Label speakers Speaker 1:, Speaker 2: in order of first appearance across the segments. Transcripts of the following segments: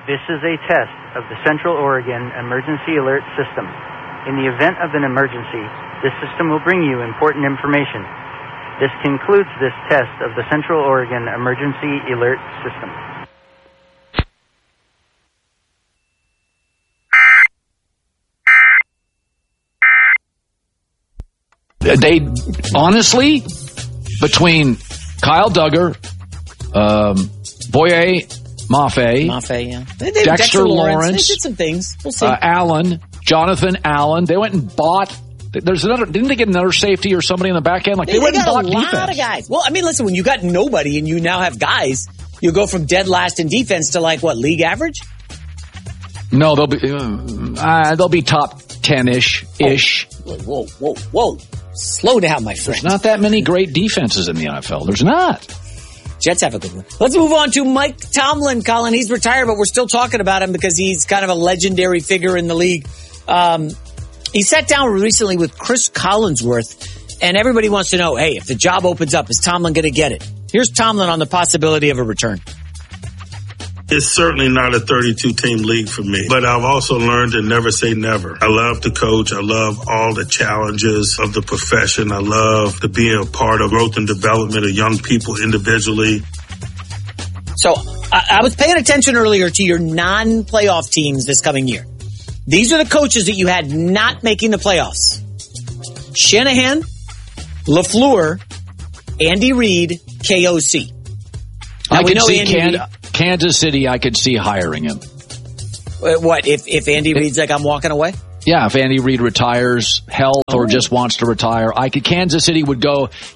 Speaker 1: This is a test of the Central Oregon Emergency Alert System. In the event of an emergency, this system will bring you important information. This concludes this test of the Central Oregon Emergency Alert System.
Speaker 2: They, honestly, between Kyle Duggar, Boye Mafe,
Speaker 3: yeah.
Speaker 2: Dexter Lawrence,
Speaker 3: they did some things. We'll see.
Speaker 2: Jonathan Allen, they went and bought. Didn't they get another safety or somebody in the back end? They went and bought defense.
Speaker 3: A lot of guys. Well, I mean, listen, when you got nobody and you now have guys, you go from dead last in defense to league average?
Speaker 2: No, they'll be top 10-ish.
Speaker 3: Whoa. Slow down, my friend.
Speaker 2: There's not that many great defenses in the NFL. There's not.
Speaker 3: Jets have a good one. Let's move on to Mike Tomlin, Colin. He's retired, but we're still talking about him because he's kind of a legendary figure in the league. He sat down recently with Chris Collinsworth, and everybody wants to know, hey, if the job opens up, is Tomlin going to get it? Here's Tomlin on the possibility of a return.
Speaker 4: It's certainly not a 32-team league for me, but I've also learned to never say never. I love to coach. I love all the challenges of the profession. I love to be a part of growth and development of young people individually.
Speaker 3: So I was paying attention earlier to your non-playoff teams this coming year. These are the coaches that you had not making the playoffs. Shanahan, LaFleur, Andy Reid, KOC. Now,
Speaker 2: I could see Kansas City, I could see hiring him.
Speaker 3: What, if Andy Reid's like, I'm walking away?
Speaker 2: Yeah, if Andy Reid retires, or just wants to retire, Kansas City would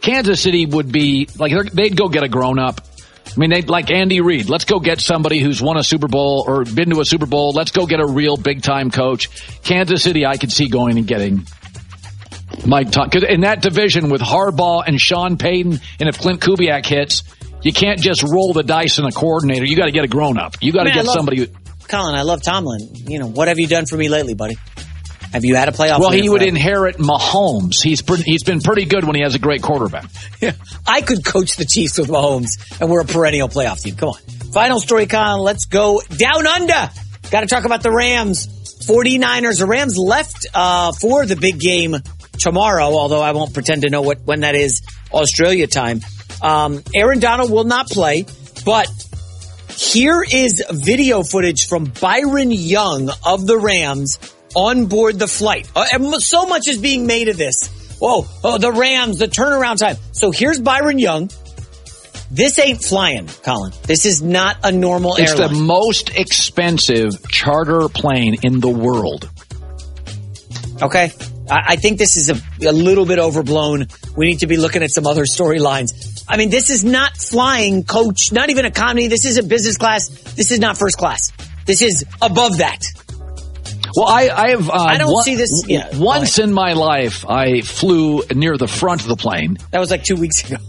Speaker 2: be, they'd go get a grown-up. I mean, they'd like Andy Reid. Let's go get somebody who's won a Super Bowl or been to a Super Bowl. Let's go get a real big-time coach. Kansas City, I could see going and getting Mike Tomlin. Because in that division with Harbaugh and Sean Payton, and if Clint Kubiak hits, you can't just roll the dice in a coordinator. You got to get a grown-up. You got to get somebody who...
Speaker 3: Colin, I love Tomlin. What have you done for me lately, buddy? Have you had a playoff?
Speaker 2: Well, he would inherit Mahomes. He's been pretty good when he has a great quarterback.
Speaker 3: Yeah, I could coach the Chiefs with Mahomes, and we're a perennial playoff team. Come on. Final story, Colin. Let's go down under. Got to talk about the Rams. 49ers. The Rams left for the big game tomorrow, although I won't pretend to know when that is, Australia time. Aaron Donald will not play, but here is video footage from Byron Young of the Rams on board the flight. So much is being made of this. The Rams, the turnaround time. So here's Byron Young. This ain't flying, Colin. This is not a normal airline.
Speaker 2: It's the most expensive charter plane in the world.
Speaker 3: Okay. I think this is a little bit overblown. We need to be looking at some other storylines. I mean, this is not flying, coach, not even economy. This isn't business class. This is not first class. This is above that.
Speaker 2: Well, I have.
Speaker 3: I don't see this. Yeah,
Speaker 2: once in my life, I flew near the front of the plane.
Speaker 3: That was like 2 weeks ago.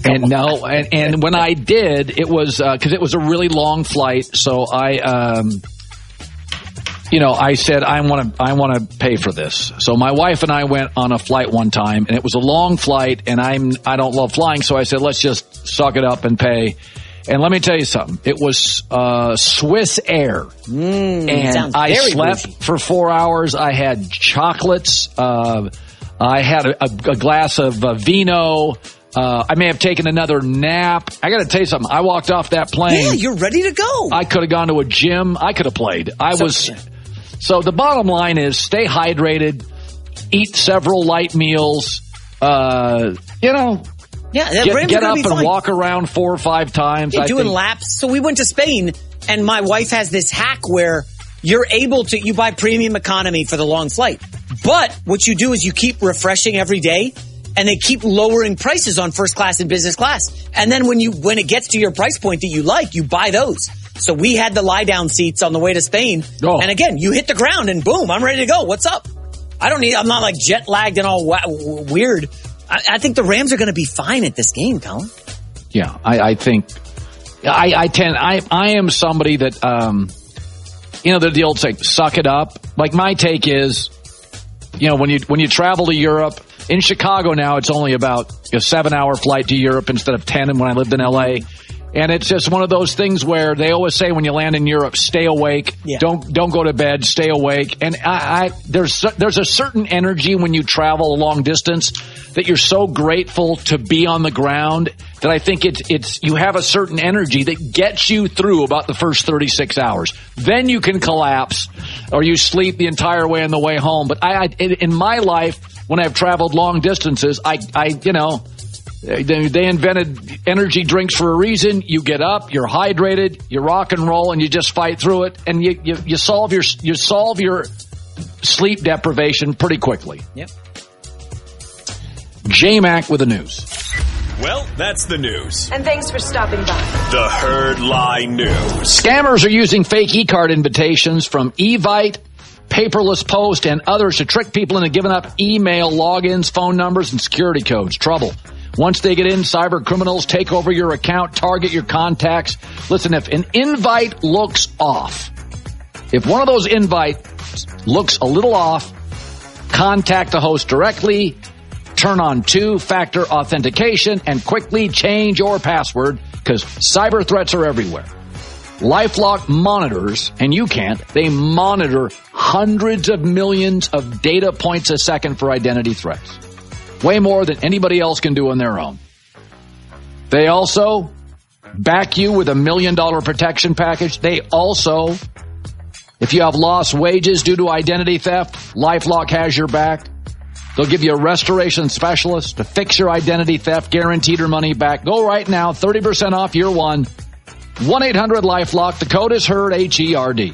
Speaker 2: and when I did, it was because it was a really long flight. So I said I want to pay for this. So my wife and I went on a flight one time, and it was a long flight, and I don't love flying, so I said let's just suck it up and pay. And let me tell you something. It was Swiss Air. And I slept for 4 hours. I had chocolates. I had a glass of vino. I may have taken another nap. I got to tell you something. I walked off that plane.
Speaker 3: Yeah, you're ready to go.
Speaker 2: I could have gone to a gym. I could have played. So the bottom line is stay hydrated, eat several light meals,
Speaker 3: Yeah,
Speaker 2: get up and walk around 4 or 5 times.
Speaker 3: Doing laps. So we went to Spain, and my wife has this hack where you're able to, you buy premium economy for the long flight. But what you do is you keep refreshing every day, and they keep lowering prices on first class and business class. And then when it gets to your price point that you like, you buy those. So we had the lie down seats on the way to Spain. Oh. And again, you hit the ground and boom, I'm ready to go. What's up? I'm not like jet lagged and all weird. I think the Rams are going to be fine at this game, Colin.
Speaker 2: Yeah, I think I am somebody that, the old saying, suck it up. Like my take is, when you travel to Europe, in Chicago now, it's only about a 7-hour flight to Europe instead of 10 when I lived in LA. And it's just one of those things where they always say when you land in Europe, stay awake.
Speaker 3: Yeah.
Speaker 2: Don't go to bed. Stay awake. And there's a certain energy when you travel a long distance that you're so grateful to be on the ground that I think it's you have a certain energy that gets you through about the first 36 hours. Then you can collapse or you sleep the entire way on the way home. But in my life, when I've traveled long distances, they invented energy drinks for a reason. You get up, you're hydrated, you rock and roll, and you just fight through it, and you solve your sleep deprivation pretty quickly.
Speaker 3: Yep.
Speaker 2: J-Mac with the news.
Speaker 5: Well, that's the news.
Speaker 6: And thanks for stopping by.
Speaker 5: The Herd Lie News.
Speaker 2: Scammers are using fake e-card invitations from Evite, Paperless Post, and others to trick people into giving up email logins, phone numbers, and security codes. Trouble. Once they get in, cyber criminals take over your account, target your contacts. Listen, if an invite looks off, if one of those invites looks a little off, contact the host directly, turn on two-factor authentication, and quickly change your password because cyber threats are everywhere. LifeLock monitors, and you can't, they monitor hundreds of millions of data points a second for identity threats. Way more than anybody else can do on their own. They also back you with $1 million protection package. They also, if you have lost wages due to identity theft, LifeLock has your back. They'll give you a restoration specialist to fix your identity theft, guaranteed your money back. Go right now, 30% off year one. 1-800-LifeLock. The code is HERD, H-E-R-D.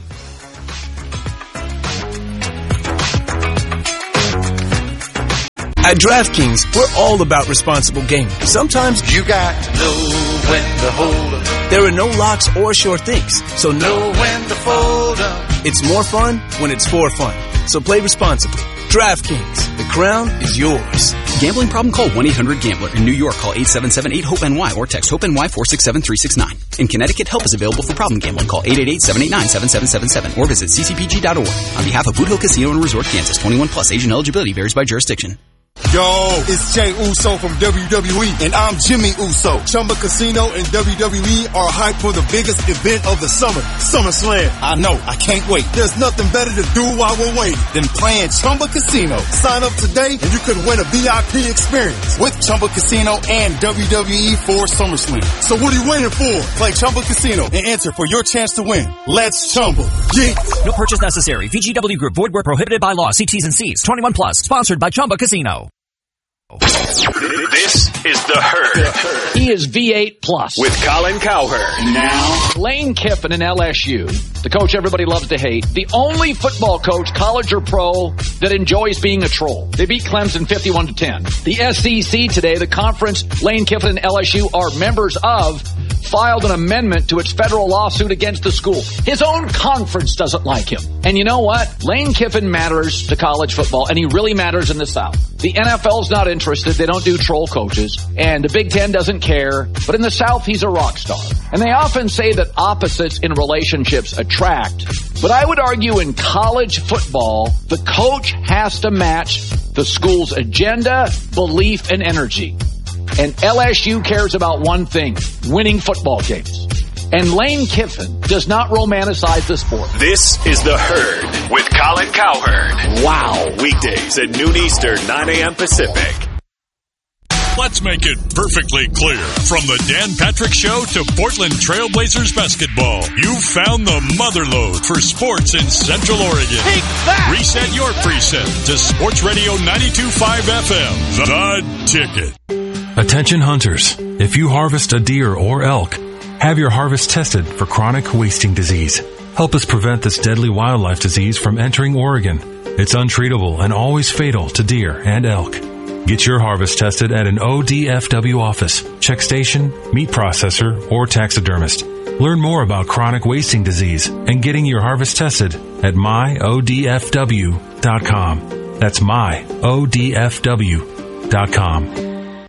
Speaker 7: At DraftKings, we're all about responsible gaming. Sometimes
Speaker 8: you got to know when to hold up.
Speaker 7: There are no locks or sure things, so
Speaker 8: know when to fold up.
Speaker 7: It's more fun when it's for fun. So play responsibly. DraftKings, the crown is yours.
Speaker 9: Gambling problem? Call 1-800-GAMBLER. In New York, call 877-8-HOPE-NY or text HOPE-NY 467-369. In Connecticut, help is available for problem gambling. Call 888-789-7777 or visit ccpg.org. On behalf of Boot Hill Casino and Resort, Kansas, 21 plus. Age and eligibility varies by jurisdiction.
Speaker 10: Yo, it's Jey Uso from WWE, and I'm Jimmy Uso. Chumba Casino and WWE are hyped for the biggest event of the summer, SummerSlam. I know, I can't wait. There's nothing better to do while we're waiting than playing Chumba Casino. Sign up today and you could win a VIP experience with Chumba Casino and WWE for SummerSlam. So what are you waiting for? Play Chumba Casino and enter for your chance to win. Let's Chumba. Yeah.
Speaker 11: No purchase necessary. VGW Group. Void where prohibited by law. See T's and C's. 21 plus. Sponsored by Chumba Casino.
Speaker 5: This is The Herd.
Speaker 2: He is V8 Plus.
Speaker 5: With Colin Cowherd.
Speaker 2: Now, Lane Kiffin in LSU, the coach everybody loves to hate, the only football coach, college or pro, that enjoys being a troll. They beat Clemson 51-10. The SEC today, the conference Lane Kiffin and LSU are members of, filed an amendment to its federal lawsuit against the school. His own conference doesn't like him. And you know what? Lane Kiffin matters to college football, and he really matters in the South. The NFL's not interested. They don't do troll coaches. And the Big Ten doesn't care. But in the South, he's a rock star. And they often say that opposites in relationships attract. But I would argue in college football, the coach has to match the school's agenda, belief, and energy. And LSU cares about one thing, winning football games. And Lane Kiffin does not romanticize the sport.
Speaker 5: This is The Herd with Colin Cowherd.
Speaker 2: Wow.
Speaker 5: Weekdays at noon Eastern, 9 a.m. Pacific.
Speaker 12: Let's make it perfectly clear. From the Dan Patrick Show to Portland Trailblazers basketball, you've found the motherlode for sports in Central Oregon.
Speaker 2: Take that!
Speaker 12: Reset your preset to Sports Radio 92.5 FM. The Ticket.
Speaker 13: Attention hunters. If you harvest a deer or elk, have your harvest tested for chronic wasting disease. Help us prevent this deadly wildlife disease from entering Oregon. It's untreatable and always fatal to deer and elk. Get your harvest tested at an ODFW office, check station, meat processor, or taxidermist. Learn more about chronic wasting disease and getting your harvest tested at myodfw.com. That's myodfw.com.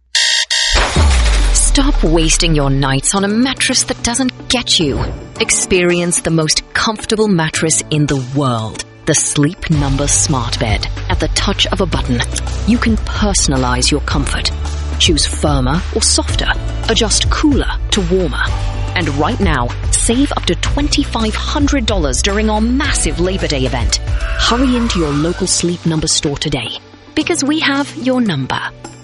Speaker 14: Stop wasting your nights on a mattress that doesn't get you. Experience the most comfortable mattress in the world. The Sleep Number Smart Bed. At the touch of a button, you can personalize your comfort. Choose firmer or softer. Adjust cooler to warmer. And right now, save up to $2,500 during our massive Labor Day event. Hurry into your local Sleep Number store today, because we have your number.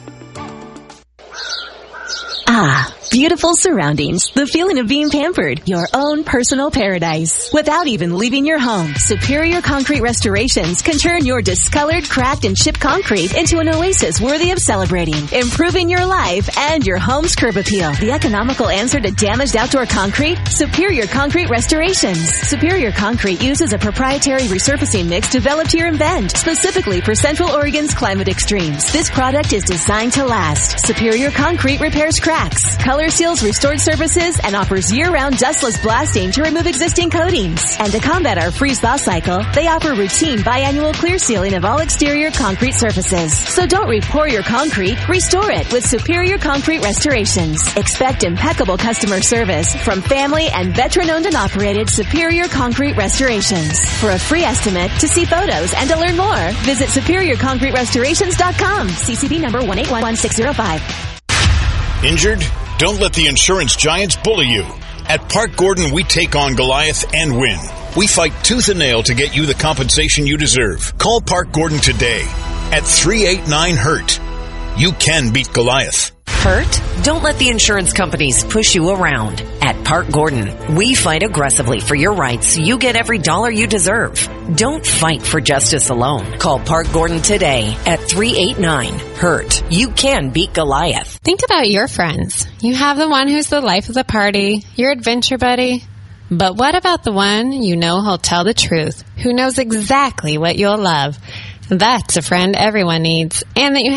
Speaker 6: Ah, beautiful surroundings. The feeling of being pampered. Your own personal paradise. Without even leaving your home, Superior Concrete Restorations can turn your discolored, cracked, and chipped concrete into an oasis worthy of celebrating. Improving your life and your home's curb appeal. The economical answer to damaged outdoor concrete? Superior Concrete Restorations. Superior Concrete uses a proprietary resurfacing mix developed here in Bend, specifically for Central Oregon's climate extremes. This product is designed to last. Superior Concrete repairs cracks, color seals restored surfaces, and offers year-round dustless blasting to remove existing coatings. And to combat our freeze-thaw cycle, they offer routine biannual clear sealing of all exterior concrete surfaces. So don't re-pour your concrete, restore it with Superior Concrete Restorations. Expect impeccable customer service from family and veteran-owned and operated Superior Concrete Restorations. For a free estimate, to see photos, and to learn more, visit SuperiorConcreteRestorations.com. CCB number 1811605.
Speaker 15: Injured? Don't let the insurance giants bully you. At Park Gordon, we take on Goliath and win. We fight tooth and nail to get you the compensation you deserve. Call Park Gordon today at 389-HURT. You can beat Goliath.
Speaker 16: Hurt? Don't let the insurance companies push you around. At Park Gordon, we fight aggressively for your rights so you get every dollar you deserve. Don't fight for justice alone. Call Park Gordon today at 389-HURT. You can beat Goliath.
Speaker 17: Think about your friends. You have the one who's the life of the party, your adventure buddy. But what about the one you know who'll tell the truth, who knows exactly what you'll love? That's a friend everyone needs, and that you